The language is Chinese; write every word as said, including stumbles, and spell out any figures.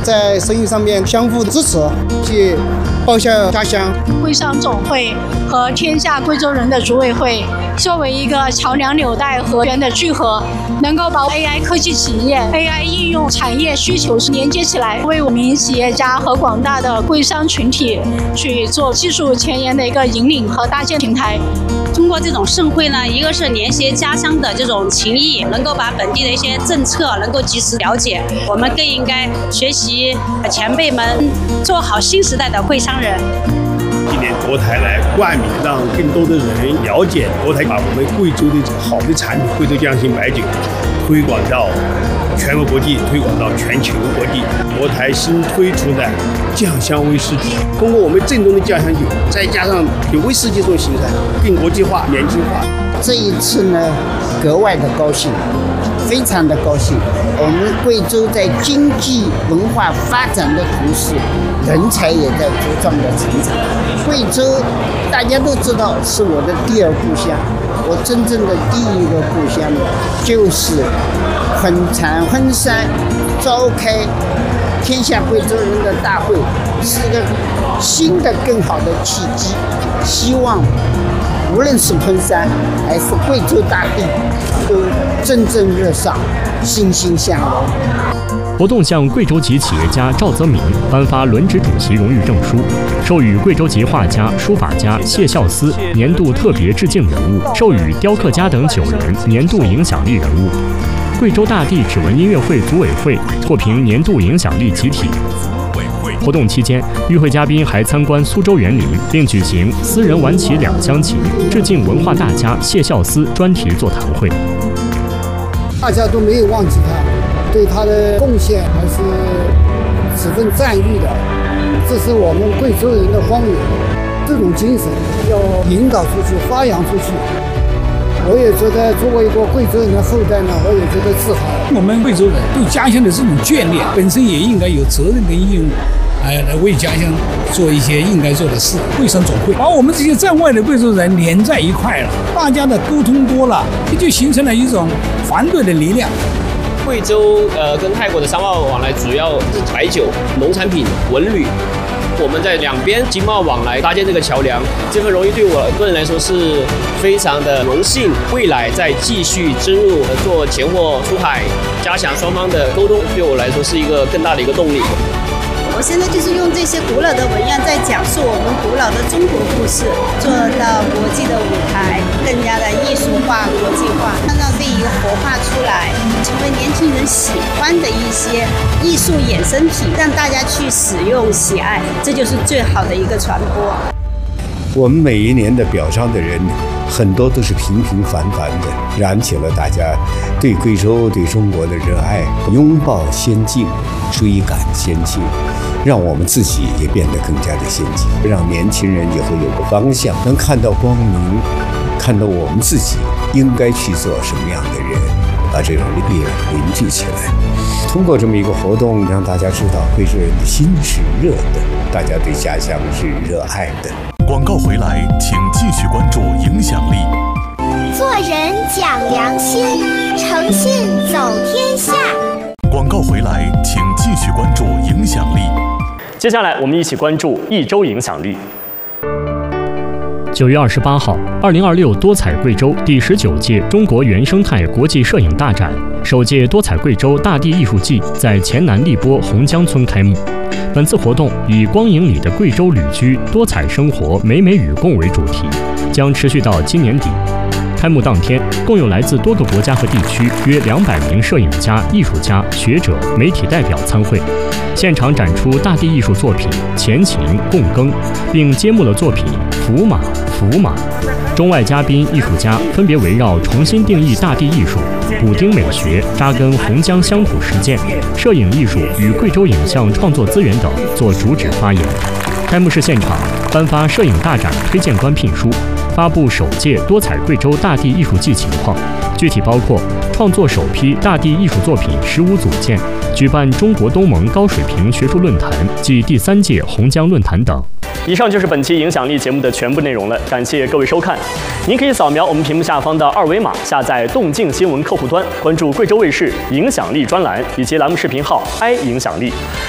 在生意上面相互支持，去报效家乡。 贵商总会和天下贵州人的组委会作为一个桥梁纽带和源的聚合，能够把 A I 科技企业、A I 应用产业需求连接起来，为我们企业家和广大的贵商群体去做技术前沿的一个引领和搭建平台。 通过这种盛会呢，一个是联系家乡的这种情谊，能够把本地的一些政策能够及时了解。我们更应该学习前辈们，做好新时代的贵商人。 今年国台来冠名，让更多的人了解国台，把我们贵州的好的产品贵州酱香白酒推广到全国国际，推广到全球国际。国台新推出的酱香威士忌，通过我们正宗的酱香酒，再加上有威士忌这种形态，更国际化、年轻化。 这一次呢，格外的高兴，非常的高兴。我们贵州在经济文化发展的同时，人才也在茁壮的成长。贵州大家都知道是我的第二故乡，我真正的第一个故乡就是昆产昆山召开天下贵州人的大会，是个新的更好的契机。希望无论是昆山还是贵州大地，都蒸蒸日上，欣欣向荣。 活动向贵州籍企业家赵泽民颁发轮值主席荣誉证书，授予贵州籍画家、书法家谢孝思年度特别致敬人物，授予雕刻家等九人年度影响力人物。贵州大地指纹音乐会组委会获评年度影响力集体。活动期间，与会嘉宾还参观苏州园林，并举行私人晚起两厢情，致敬文化大家谢孝思专题座谈会。 大家都没有忘记他，对他的贡献还是十分赞誉的。这是我们贵州人的光荣，这种精神要引导出去、发扬出去。我也觉得，作为一个贵州人的后代呢，我也觉得自豪。 我们贵州人对家乡的这种眷恋，本身也应该有责任跟义务，哎，来为家乡做一些应该做的事。贵商总会把我们这些在外的贵州人连在一块了，大家的沟通多了，也就形成了一种团队的力量。 贵州呃跟泰国的商贸往来主要是白酒、农产品、文旅。我们在两边经贸往来搭建这个桥梁，这份荣誉对我个人来说是非常的荣幸。未来再继续深入做前货出海，加强双方的沟通，对我来说是一个更大的一个动力。 我现在就是用这些古老的文样在讲述我们古老的中国故事，做到国际的舞台，更加的艺术化、国际化，让这一个活化出来，成为年轻人喜欢的一些艺术衍生品，让大家去使用、喜爱，这就是最好的一个传播。 我们每一年的表彰的人，很多都是平平凡凡的，燃起了大家对贵州、对中国的热爱，拥抱先进，追赶先进，让我们自己也变得更加的先进，让年轻人以后有个方向，能看到光明，看到我们自己应该去做什么样的人，把这种力量凝聚起来。通过这么一个活动，让大家知道贵州人的心是热的，大家对家乡是热爱的。 广告回来，请继续关注影响力。 做人讲良心，诚信走天下。 广告回来，请继续关注影响力。 接下来，我们一起关注一周影响力。九月二十八号，二零二六多彩贵州第十九届中国原生态国际摄影大展，首届多彩贵州大地艺术季在黔南荔波洪江村开幕。本次活动以光影里的贵州旅居、多彩生活、美美与共为主题，将持续到今年底。开幕当天，共有来自多个国家和地区约两百名摄影家、艺术家、学者、媒体代表参会，现场展出大地艺术作品《前情共耕》，并揭幕了作品《福马福马》。中外嘉宾、艺术家分别围绕重新定义大地艺术、补丁美学、扎根洪江乡土实践、摄影艺术与贵州影像创作资源等做主旨发言。开幕式现场颁发摄影大展推荐官聘书，发布首届多彩贵州大地艺术季情况，具体包括创作首批大地艺术作品十五组件，举办中国东盟高水平学术论坛暨第三届洪江论坛等。以上就是本期影响力节目的全部内容了，感谢各位收看。您可以扫描我们屏幕下方的二维码，下载动静新闻客户端，关注贵州卫视影响力专栏以及栏目视频号 i 影响力。